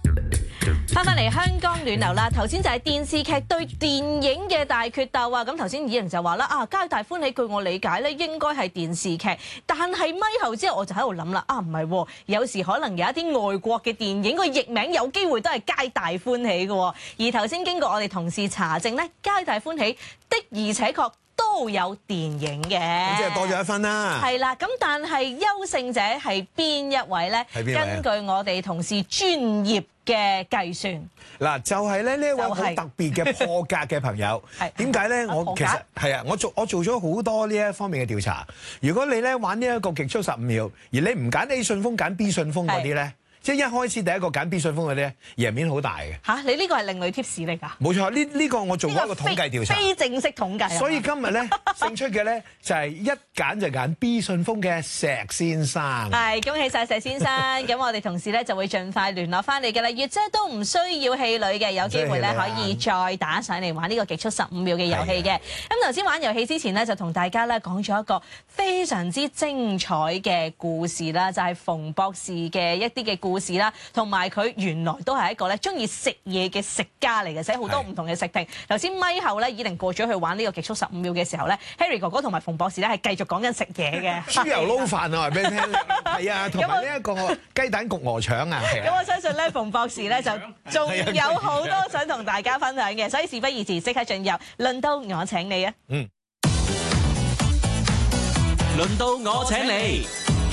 翻嚟香港暖流啦，頭先就係電視劇對電影嘅大決鬥啊！咁頭先以玲就話啦，皆大歡喜，據我理解咧，應該係電視劇，但係咪後之後我就喺度諗啦，唔係，有時可能有一啲外國嘅電影個譯名有機會都係皆大歡喜嘅。而頭先經過我哋同事查證咧，皆大歡喜的而且確都有電影嘅， 咁即係多咗一分啦。 係啦，咁但係優勝者係邊一位咧？ 係邊位？ 根據我哋同事專業嘅計算， 嗱就係咧呢一位好特別嘅破格嘅朋友。點解咧？我其實係啊，我做咗好多呢一方面嘅調查。如果你咧玩呢一個極速15秒，而你唔揀 A 信封揀 B 信封嗰啲咧，即係一開始第一個揀 B 信封嗰啲咧，贏面好大嘅。 嚇！你呢個係另類貼士嚟㗎？ 冇錯，呢個我做過一個統計調查， 非正式統計。 所以今日咧勝出嘅咧就係一揀就揀 B 信封嘅石先生。 係，恭喜晒石先生！咁我哋同事咧就會盡快聯絡翻你㗎啦。月姐都唔需要氣餒嘅，有機會咧可以再打上嚟玩呢個極速15秒嘅遊戲嘅。咁頭先玩遊戲之前咧，就同大家咧講咗一個非常之精彩嘅故事啦，就係馮博士嘅一啲嘅故事啦，同埋佢原來都係一個咧中意食嘢嘅食家嚟嘅，寫好多唔同嘅食評。頭先咪後咧，以玲過咗去玩呢個極速15秒嘅時候咧 ，Harry 哥哥同埋馮博士咧係繼續講緊食嘢嘅。 豬油撈飯啊，話俾你聽，係啊，同埋呢一個雞蛋焗鵝腸啊。 咁我相信咧，馮博士咧就仲有好多想同大家分享嘅，所以事不宜遲，即刻進入輪到我請你啊！ 輪到我請你。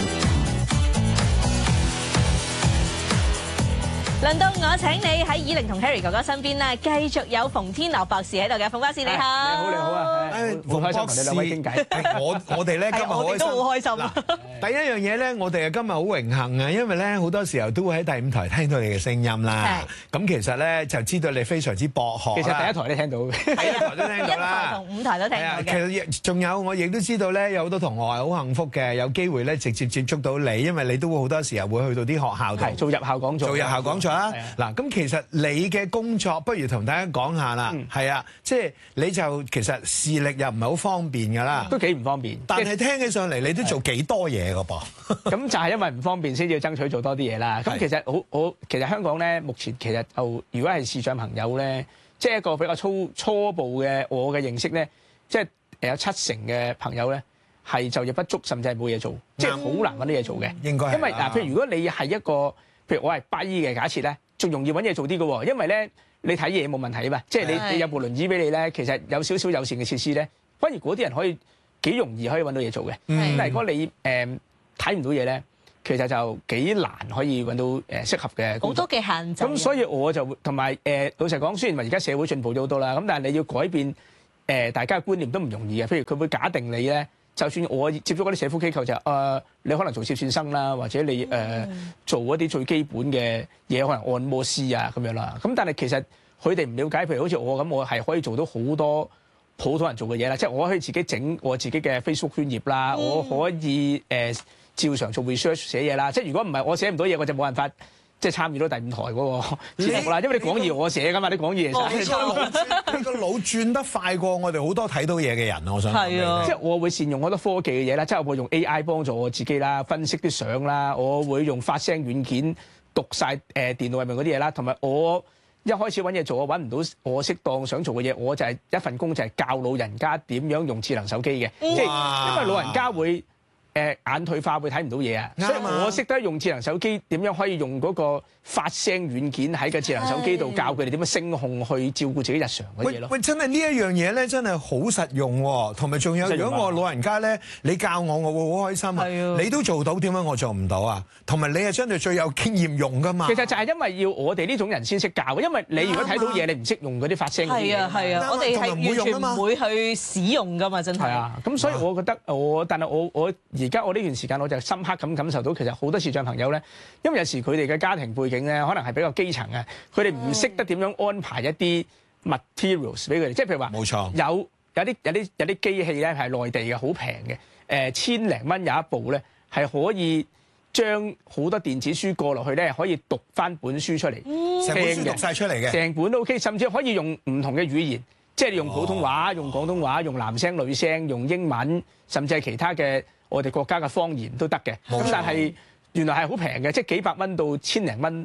輪到我請你喺以玲同 Harry 哥哥身邊咧，繼續有馮天樂博士喺度嘅。馮博士你好， 你好啊，好開心同你兩位傾偈。 我哋咧今日我哋都好開心。 第一樣嘢咧，我哋今日好榮幸啊，因為咧好多時候都會喺第5台聽到你嘅聲音啦。咁其實咧就知道你非常之博學。 其實第1台都聽到嘅， 第1台都聽到啦。 1台同5台都聽到嘅。 其實仲有我亦都知道咧，有好多同學係好幸福嘅，有機會咧直接接觸到你，因為你都會好多時候會去到啲學校度做入校講座。 做入校講座啦。嗱，咁其實你嘅工作，不如同大家講下啦。係啊，即係你就其實視力又唔係好方便㗎啦， 都幾唔方便。 但係聽起上嚟，你都做幾多嘢㗎噃？ 咁就係因為唔方便，先至要爭取做多啲嘢啦。咁其實其實香港咧，目前其實就如果係視障朋友咧，即係一個比較初步嘅我嘅認識咧，即係有70%嘅朋友咧係就業不足，甚至係冇嘢做，即係好難揾啲嘢做嘅。 應該係。 因為嗱，譬如如果你係一個，譬如我係跛嘅，假設咧，仲容易揾嘢做啲嘅喎，因為咧你睇嘢冇問題啊嘛，即係你有部輪椅俾你咧，其實有少少友善嘅設施咧，反而嗰啲人可以幾容易可以揾到嘢做嘅。但係如果你睇唔到嘢咧，其實就幾難可以揾到適合嘅工作。 好多嘅限制。 咁所以我就同埋老實講，雖然話而家社會進步咗好多啦，咁但係你要改變大家嘅觀念都唔容易嘅。譬如佢會假定你咧，就算我接觸嗰啲社福機構就你可能做接線生啦，或者你做一啲最基本嘅嘢，可能按摩師啊咁樣啦。咁但係其實佢哋唔了解，譬如好似我咁，我係可以做到好多普通人做嘅嘢啦。即係我可以自己整我自己嘅 Facebook 專頁啦，我可以照常做 research 寫嘢啦。即係如果唔係我寫唔到嘢，我就冇辦法即係參與到第5台嗰個節目啦。因為你講義我寫㗎嘛，你講義你個腦轉得快過我哋好多睇到嘢嘅人，我想係啊， 即係我會善用好多科技嘅嘢啦，即係我會用 AI 幫助我自己啦，分析啲相啦，我會用發聲軟件讀晒電腦入面嗰啲嘢啦，同埋我一開始揾嘢做，我揾唔到我適當想做嘅嘢，我就係一份工就係教老人家點樣用智能手機嘅，即係因為老人家會眼退化會睇唔到嘢啊，所以我識得用智能手機點樣可以用嗰個發聲軟件喺個智能手機度教佢哋點樣聲控去照顧自己日常嘅嘢咯。 喂，真係呢一樣嘢咧，真係好實用喎。同埋仲有，如果我老人家咧，你教我，我會好開心啊。你都做到，點解我做唔到啊？同埋你係真係最有經驗用㗎嘛。 其實就係因為要我哋呢種人先識教，因為你如果睇到嘢，你唔識用嗰啲發聲嗰啲嘢。 係啊，我哋係完全唔會去使用㗎嘛，真係。 係啊，咁所以我覺得但係我而家我呢段時間我就深刻咁感受到，其實好多視障朋友咧，因為有時佢哋嘅家庭背景咧，可能係比較基層啊，佢哋唔識得點樣安排一啲 materials 俾佢哋，即係譬如話，冇錯，有啲機器咧係內地嘅，好平嘅，1000零蚊有一部咧，係可以將好多電子書過落去咧，可以讀翻本書出嚟， 成本書讀晒出嚟嘅， 成本都 OK， 甚至可以用唔同嘅語言，即係你用普通話、用廣東話、用男聲女聲、用英文，甚至係其他嘅我哋國家嘅方言都得嘅。咁但係原來係好平嘅，即係幾百蚊到1000零蚊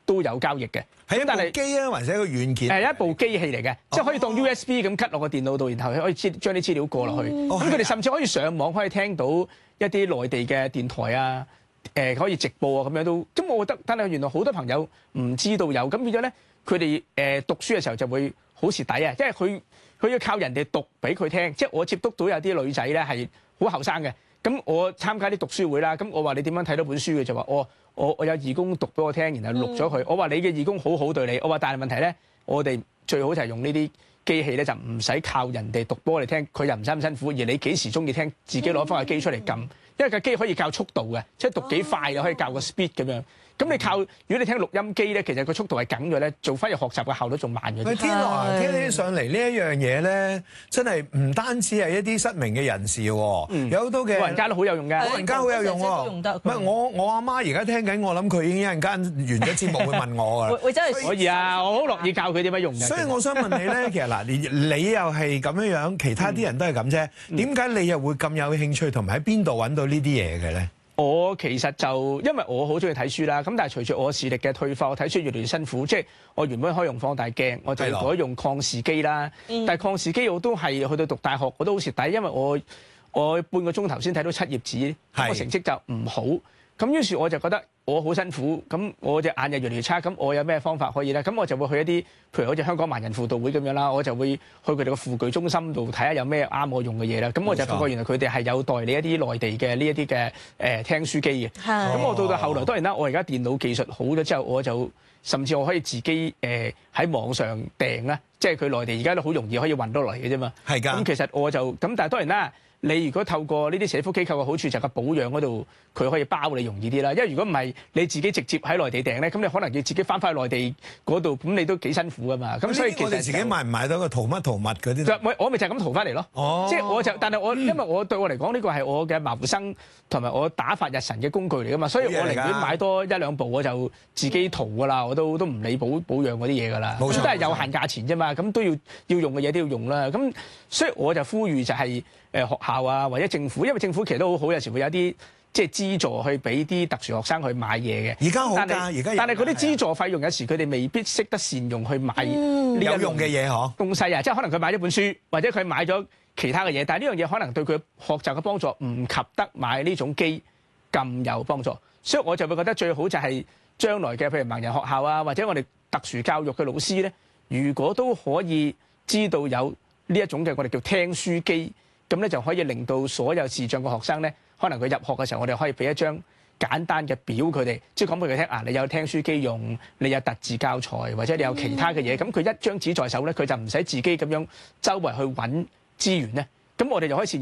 都有交易嘅。 係但係一部機啊，還是一個軟件？ 係一部機器嚟嘅，即係可以當 USB 咁 cut 落個電腦度，然後可以將啲資料過落去。咁佢哋甚至可以上網，可以聽到一啲內地嘅電台啊，可以直播啊咁樣都。咁我覺得，但係原來好多朋友唔知道有，咁變咗咧，佢哋讀書嘅時候就會好蝕底啊，因為佢要靠人哋讀俾佢聽。即係我接觸到有啲女仔咧係好後生嘅，咁我參加啲讀書會啦，咁我話你點樣睇到本書嘅，就話我有義工讀俾我聽，然後錄咗佢。我話你嘅義工好好對你，我話但係問題咧，我哋最好就係用呢啲機器咧，就唔使靠人哋讀俾我哋聽，佢又唔使咁辛苦，而你幾時中意聽，自己攞翻個機出嚟撳，因為個機可以校速度嘅，即係讀幾快又可以校個 speed 咁樣。咁你靠，如果你聽錄音機咧，其實個速度係緊咗咧，做翻嚟學習嘅效率仲慢咗啲。 天啊，聽起上嚟呢一樣嘢咧，真係唔單止係一啲失明嘅人士喎，有好多嘅老人家都好有用㗎， 老人家好有用喎。唔係我阿媽而家聽緊，我諗佢已經一陣間完咗節目會問我㗎啦。 會真係可以啊，我好樂意教佢點樣用嘅。 所以我想問你咧，其實嗱，你又係咁樣樣，其他啲人都係咁啫，點解你又會咁有興趣，同埋喺邊度揾到呢啲嘢嘅咧？ 我其實就因為我好中意睇書啦，咁但係隨住我視力嘅退化，我睇書越嚟越辛苦。即係我原本可以用放大鏡，我就改用擴視機啦。但係擴視機我都係去到讀大學，我都好蝕底，因為我半個鐘頭先睇到7頁紙，我成績就唔好。咁於是我就覺得我好辛苦，咁我隻眼就越嚟越差。咁我有咩方法可以咧？咁我就會去一啲，譬如好似香港盲人輔導會咁樣啦，我就會去佢哋個輔具中心度睇下有咩啱我用嘅嘢啦。咁我就發覺原來佢哋係有代理一啲內地嘅呢一啲嘅聽書機嘅。咁我到後來當然啦，我而家電腦技術好咗之後，我就甚至我可以自己喺網上訂啦，即係佢內地而家都好容易可以運到嚟嘅啫嘛。係㗎。咁其實我就咁，但係當然啦。你如果透過呢啲社福機構嘅好處就係個保養嗰度，佢可以包你容易啲啦。因為如果唔係你自己直接喺內地訂咧，咁你可能要自己翻去內地嗰度，咁你都幾辛苦噶嘛。咁所以其實我哋自己買唔買到個圖乜嗰啲？ 我咪就係咁圖翻嚟咯。即係我就，但係我因為我對我嚟講呢個係我嘅謀生同埋我打發日神嘅工具嚟噶嘛，所以我寧願買多1-2部我就自己塗噶啦，我都唔理保養嗰啲嘢噶啦。冇錯，都係有限價錢啫嘛，咁都要用嘅嘢都要用啦。咁所以我就呼籲就係學校啊，或者政府，因為政府其實都好好，有時會有啲即係資助去俾啲特殊學生去買嘢嘅。而家好㗎，但係嗰啲資助費用有時佢哋未必識得善用去買有用嘅嘢嗬東西啊，即係可能佢買咗本書，或者佢買咗其他嘅嘢，但係呢樣嘢可能對佢學習嘅幫助唔及得買呢種機咁有幫助。所以我就會覺得最好就係將來嘅譬如盲人學校啊，或者我哋特殊教育嘅老師咧，如果都可以知道有呢一種嘅我哋叫聽書機。咁咧就可以令到所有視障嘅學生咧，可能佢入學嘅時候，我哋可以俾一張簡單嘅表佢哋，即係講俾佢聽啊，你有聽書機用，你有特字教材，或者你有其他嘅嘢，咁佢一張紙在手咧，佢就唔使自己咁樣周圍去揾資源咧，咁我哋就可以